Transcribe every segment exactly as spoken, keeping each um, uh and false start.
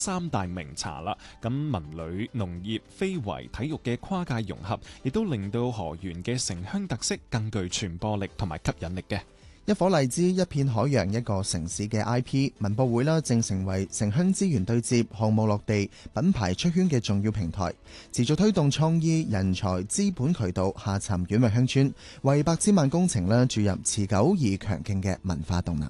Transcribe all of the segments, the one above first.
三大名茶啦。咁文旅、農業、非遺、體育嘅跨界融合，亦都令到河源嘅城鄉特色更具傳播力同埋吸引力嘅。 一顆荔枝一片海洋，一個城市嘅 I P 文博會啦，正成為城鄉資源對接、項目落地、品牌出圈嘅重要平台，持續推動創意、人才、資本渠道下沉軟圍鄉村，為百千萬工程啦注入持久而強勁嘅文化動能。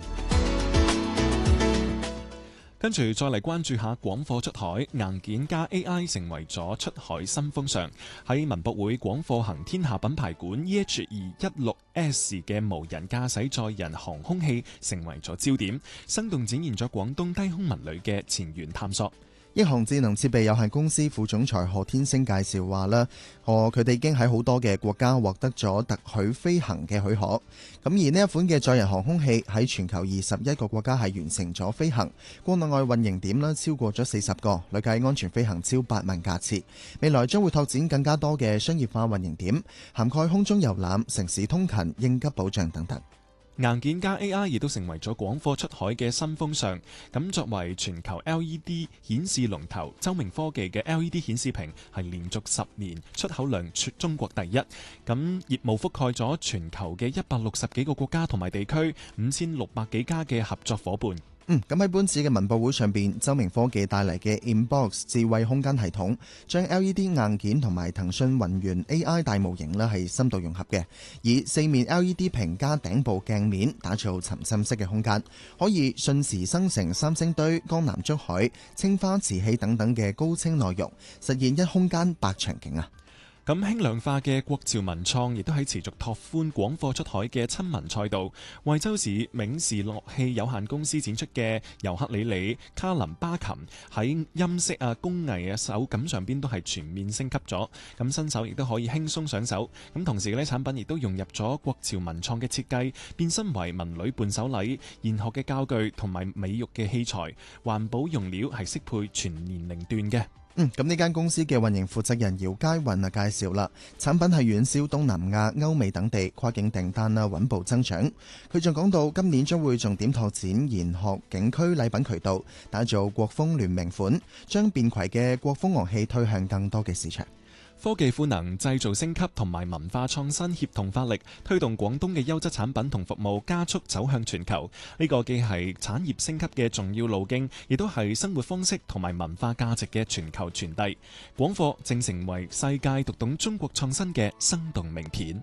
跟住再嚟關注下廣貨出海，硬件加 A I 成為咗出海新風尚。喺文博會廣貨行天下品牌館 E H 二一六 S 嘅無人駕駛載人航空器成為咗焦點，生動展現咗廣東低空文旅嘅前沿探索。 億航智能設備有限公司副總裁何天星介紹話啦，何佢哋已經喺好多嘅國家獲得咗特許飛行嘅許可。咁而呢一款嘅載人航空器喺全球二十一個國家係完成咗飛行，國內外運營點啦超過咗四十個，累計安全飛行超八萬架次。未來將會拓展更加多嘅商業化運營點，涵蓋空中遊覽、城市通勤、應急保障等等。 硬件加 A I 亦都成為咗廣貨出海嘅新風尚。咁作為全球 L E D 顯示龍頭，周明科技嘅 L E D 顯示屏係連續十年出口量中國第一。咁業務覆蓋咗全球嘅一百六十幾個國家同埋地區，五千六百幾家嘅合作伙伴。 嗯，咁喺本次嘅文博會上邊，周明科技帶嚟嘅 Inbox 智慧空間系統，將 L E D 硬件同埋騰訊雲原 A I 大模型呢係深度融合嘅，以四面 L E D 屏加頂部鏡面，打造沉浸式嘅空間，可以瞬時生成三星堆、江南竹海、青花瓷器等等嘅高清內容，實現一空間百場景啊！ 咁輕量化嘅國潮文創亦都喺持續拓寬廣貨出海嘅親民賽道。惠州市銘仕樂器有限公司展出嘅尤克里里、卡林巴琴喺音色啊、工藝啊、手感上邊都係全面升級咗。咁新手亦都可以輕鬆上手。咁同時嘅呢產品亦都融入咗國潮文創嘅設計，變身為文旅伴手禮、研學嘅教具同埋美育嘅器材，環保用料係適配全年齡段嘅。 嗯，咁呢間公司嘅運營負責人姚佳雲啊介紹啦，產品係遠銷東南亞、歐美等地，跨境訂單啦穩步增長。佢仲講到，今年將會重點拓展研學景區禮品渠道，打造國風聯名款，將便攜嘅國風樂器推向更多嘅市場。 科技賦能、製造升級同埋文化創新協同發力，推動廣東嘅優質產品同服務加速走向全球。呢個既係產業升級嘅重要路徑，亦都係生活方式同埋文化價值嘅全球傳遞。廣貨正成為世界讀懂中國創新嘅生動名片。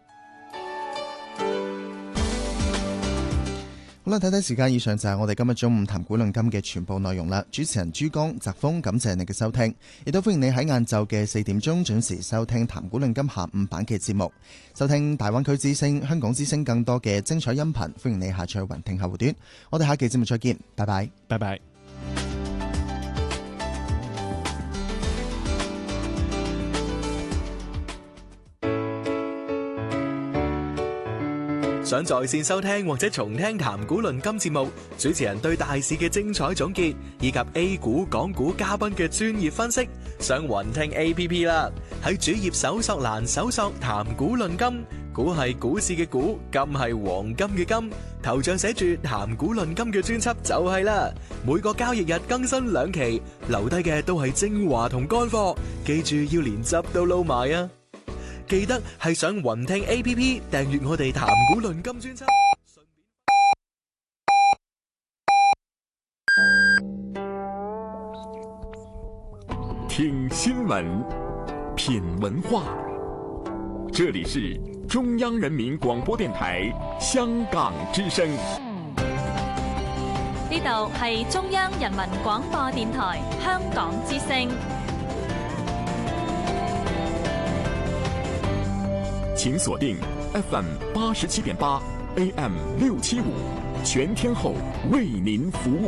好啦，睇睇時間，以上就係我哋今日中午談古論今嘅全部內容啦。主持人朱江、澤峰，感謝你嘅收聽，亦都歡迎你喺晏晝嘅四點鐘準時收聽談古論今下午版嘅節目，收聽大灣區之聲、香港之聲更多嘅精彩音頻。歡迎你下載雲聽客戶端，我哋下期節目再見，拜拜， 拜拜。 想在線收聽或者重聽談古論今節目，主持人對大市嘅精彩總結，以及 A 股、港股嘉賓嘅專業分析，上雲聽 A P P 啦。喺主頁搜索欄搜索談古論今，股係股市嘅股，金係黃金嘅金，頭像寫住談古論今嘅專輯就係啦。每個交易日更新兩期，留低嘅都係精華同乾貨，記住要連汁都撈埋啊！記得係上雲聽 A P P 訂閱我哋談古論今專輯。 聽新聞，品文化，這裡是中央人民廣播電台香港之聲。 呢度係中央人民廣播電台香港之聲。 請鎖定 F M 八十七點八 A M 六七五，全天候為您服務。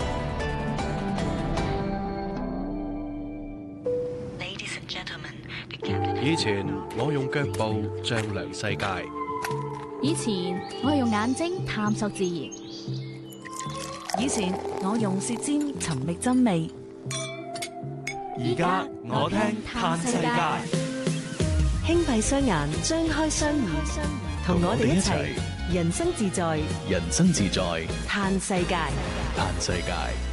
以前我用腳步丈量世界， 以前我用眼睛探索自然，以前我用舌尖尋覓真味， 而家我聽嘆世界。 輕閉雙眼，張開雙耳，同我哋一齊人生自在， 人生自在， 嘆世界， 嘆世界。